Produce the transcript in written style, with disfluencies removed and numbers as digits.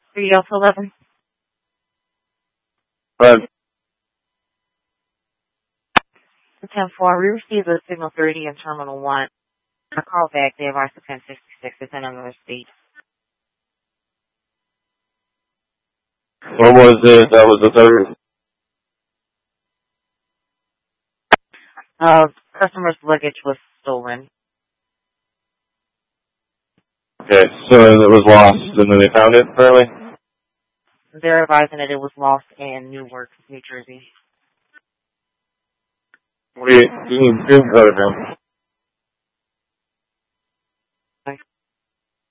3 Delta 11. But 10-4, we received a signal 30 in Terminal 1. A call back, they advised to 1066 is in another state. what was it? That was the third. Customer's luggage was stolen. Okay, so it was lost, and then they found it, apparently? They're advising that it was lost in Newark, New Jersey. What do you do?